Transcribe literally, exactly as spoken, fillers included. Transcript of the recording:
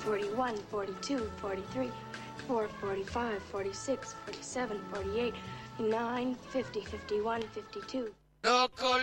forty-one, forty-two, forty-three, forty-four, forty-five, forty-six, forty-seven, forty-eight, forty-nine, fifty, fifty-one, fifty-two. Loco